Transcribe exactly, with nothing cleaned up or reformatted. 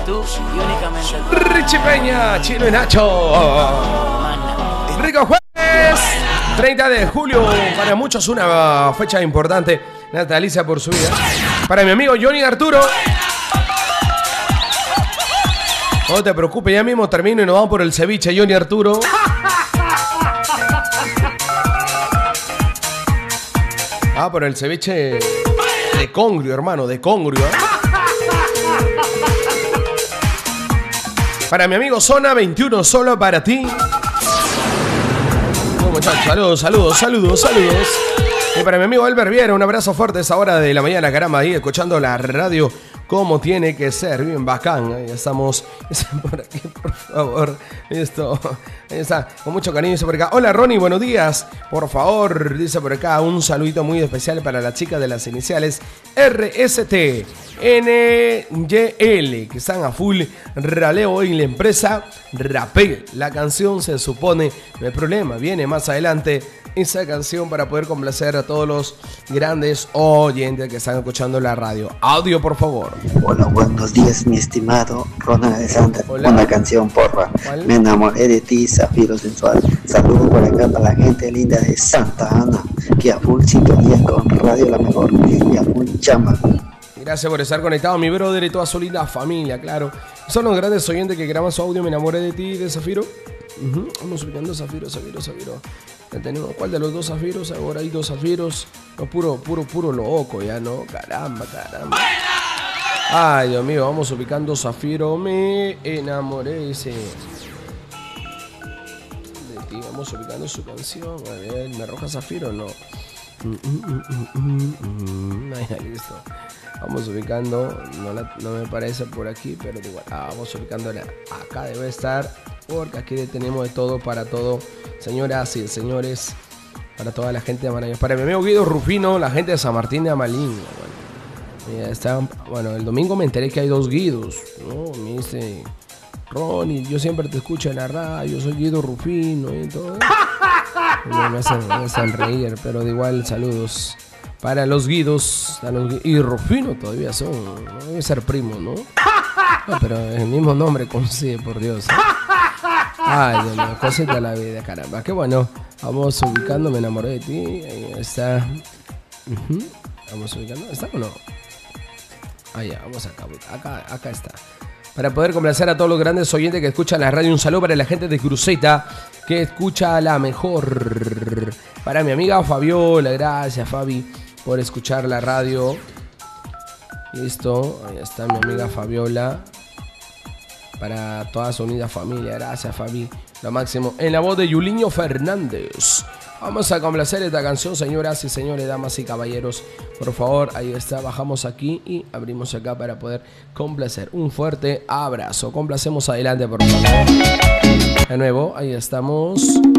tú y únicamente tú. Richie Peña, Chino y Nacho. Rico jueves, treinta de julio. Para muchos una fecha importante, natalicia por su vida. Para mi amigo Johnny Arturo. No te preocupes, ya mismo termino y nos vamos por el ceviche, Johnny Arturo. Ah, por el ceviche de congrio, hermano, de congrio. ¿eh? Para mi amigo Zona veintiuno, solo para ti. Oh, muchachos, saludos, saludos, saludos, saludos. Y para mi amigo Elber Viera, un abrazo fuerte a esa hora de la mañana, caramba, ahí escuchando la radio como tiene que ser, bien bacán. Ahí estamos, por aquí, por favor. Esto, ahí está, con mucho cariño, dice por acá. Hola Ronnie, buenos días. Por favor, dice por acá, un saludito muy especial para la chica de las iniciales R S T N Y L, que están a full raleo en la empresa Rapel. La canción se supone, no hay problema, viene más adelante esa canción para poder complacer a todos los grandes oyentes que están escuchando la radio. Audio, por favor. Hola, buenos días, mi estimado Ronald Alexander. Hola. Una canción, porfa. ¿Cuál? Me enamoré de ti, Zafiro Sensual. Saludos por acá para la gente linda de Santa Ana, que a full sintonía con Radio La Mejor y a full chamba. Gracias por estar conectado, mi brother y toda su linda familia, claro. Son los grandes oyentes que graban su audio. Me enamoré de ti, de Zafiro. Uh-huh. Vamos ubicando Zafiro, Zafiro, Zafiro. Ya tenemos, ¿cuál de los dos Zafiros? Ahora hay dos Zafiros. No, puro, puro, puro loco, ya no. Caramba, caramba. Ay, Dios mío, vamos ubicando Zafiro. Me enamoré, dice. De ti, vamos ubicando su canción. A ver, ¿me arroja Zafiro o no? Mm, mm, mm, mm, mm, mm. Ay, listo. Vamos ubicando, no, la, no me parece por aquí, pero igual, ah, vamos ubicándola. Acá debe estar, porque aquí tenemos de todo para todo, señoras y señores, para toda la gente de Marañón. Para mi amigo Guido Rufino, la gente de San Martín de Amalín. Bueno, está, bueno, el domingo me enteré que hay dos Guidos, ¿no? Me dice, Ronnie, yo siempre te escucho en la radio, soy Guido Rufino y todo. Me, me, hacen, me hacen reír, pero de igual, saludos. Para los Guidos, a los, y Rufino todavía son, no debe ser primo, ¿no? No, pero el mismo nombre consigue, por Dios. ¿eh? Ay, Dios mío, cosita de la vida, caramba. Qué bueno. Vamos ubicando, me enamoré de ti. Ahí está. Uh-huh. Vamos ubicando. ¿Está o no? Ah, ya, vamos acá. Acá, acá está. Para poder complacer a todos los grandes oyentes que escuchan la radio. Un saludo para la gente de Cruceta que escucha la mejor. Para mi amiga Fabiola, gracias Fabi por escuchar la radio. Listo, ahí está mi amiga Fabiola. Para toda su unida familia, gracias Fabi. Lo máximo. En la voz de Yuliño Fernández. Vamos a complacer esta canción, señoras y señores, damas y caballeros. Por favor, ahí está, bajamos aquí y abrimos acá para poder complacer. Un fuerte abrazo. Complacemos adelante, por favor. De nuevo, ahí estamos.